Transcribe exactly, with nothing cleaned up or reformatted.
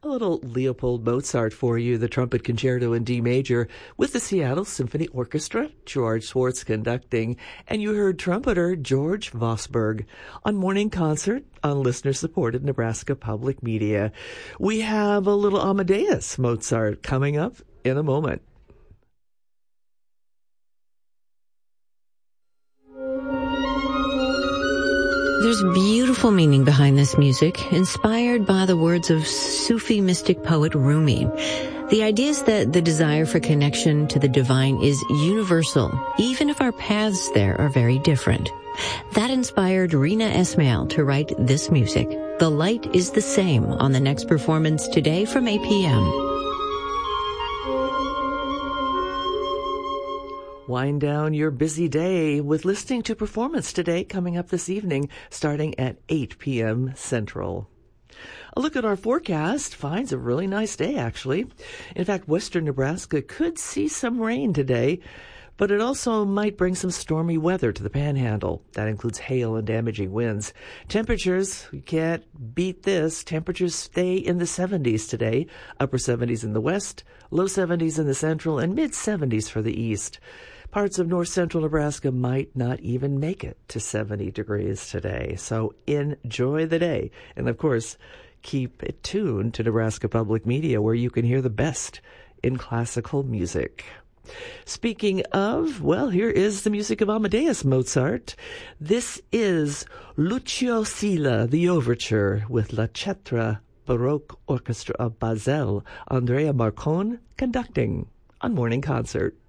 A little Leopold Mozart for you, the Trumpet Concerto in D major with the Seattle Symphony Orchestra, George Schwartz conducting, and you heard trumpeter George Vosberg on Morning Concert on listener-supported Nebraska Public Media. We have a little Amadeus Mozart coming up in a moment. There's beautiful meaning behind this music, inspired by the words of Sufi mystic poet Rumi. The idea is that the desire for connection to the divine is universal, even if our paths there are very different. That inspired Rina Esmail to write this music. The Light is the Same on the next performance today from eight p.m. Wind down your busy day with listening to Performance Today coming up this evening starting at eight p.m. Central. A look at our forecast finds a really nice day, actually. In fact, western Nebraska could see some rain today, but it also might bring some stormy weather to the Panhandle. That includes hail and damaging winds. Temperatures, you can't beat this. Temperatures stay in the seventies today, upper seventies in the west, low seventies in the central, and mid seventies for the east. Parts of north central Nebraska might not even make it to seventy degrees today. So enjoy the day. And of course, keep it tuned to Nebraska Public Media, where you can hear the best in classical music. Speaking of, well, here is the music of Amadeus Mozart. This is Lucio Silla, the Overture, with La Cetra Baroque Orchestra of Basel, Andrea Marcon conducting on Morning Concert.